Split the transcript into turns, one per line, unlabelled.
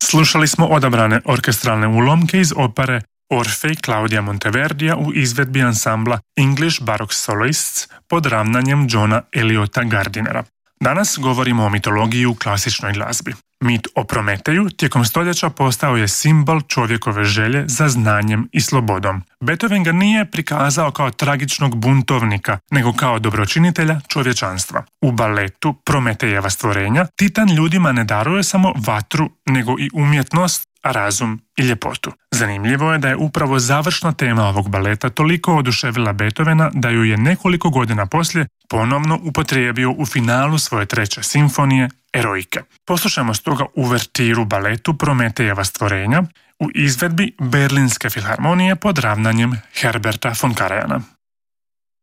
Slušali smo odabrane orkestralne ulomke iz opere Orfej Claudia Monteverdija u izvedbi ansambla English Baroque Soloists pod ravnanjem Johna Eliota Gardinera. Danas govorimo o mitologiji u klasičnoj glazbi. Mit o Prometeju tijekom stoljeća postao je simbol čovjekove želje za znanjem i slobodom. Beethoven ga nije prikazao kao tragičnog buntovnika, nego kao dobročinitelja čovječanstva. U baletu Prometejeva stvorenja Titan ljudima ne daruje samo vatru, nego i umjetnost, razum i ljepotu. Zanimljivo je da je upravo završna tema ovog baleta toliko oduševila Beethovena da ju je nekoliko godina poslije ponovno upotrijebio u finalu svoje 3. simfonije Eroike. Poslušajmo stoga uvertiru baletu Prometejeva stvorenja u izvedbi Berlinske filharmonije pod ravnanjem Herberta von Karajana.